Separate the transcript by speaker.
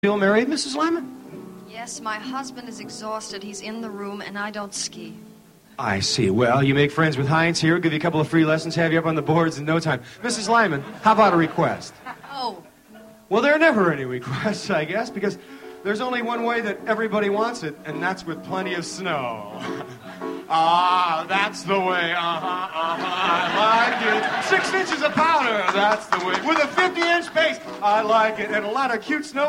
Speaker 1: Still married, Mrs. Lyman?
Speaker 2: Yes, my husband is exhausted. He's in the room, and I don't ski.
Speaker 1: I see. Well, you make friends with Heinz here, give you a couple of free lessons, have you up on the boards in no time. Mrs. Lyman, how about a request?
Speaker 2: Oh.
Speaker 1: Well, there are never any requests, I guess, because there's only one way that everybody wants it, and that's with plenty of snow. That's the way. I like it. 6 inches of powder, that's the way. With a 50-inch base, I like it. And a lot of cute snow.